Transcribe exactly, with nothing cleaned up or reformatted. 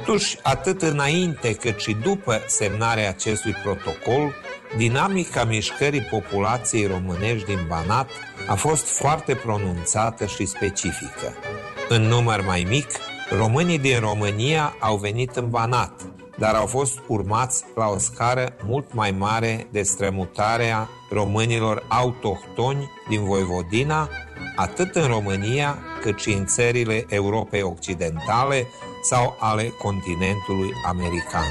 Totuși, atât înainte cât și după semnarea acestui protocol, dinamica mișcării populației românești din Banat a fost foarte pronunțată și specifică. În număr mai mic, românii din România au venit în Banat, dar au fost urmați la o scară mult mai mare de strămutarea românilor autohtoni din Voivodina, atât în România cât și în țările Europei Occidentale sau ale continentului american.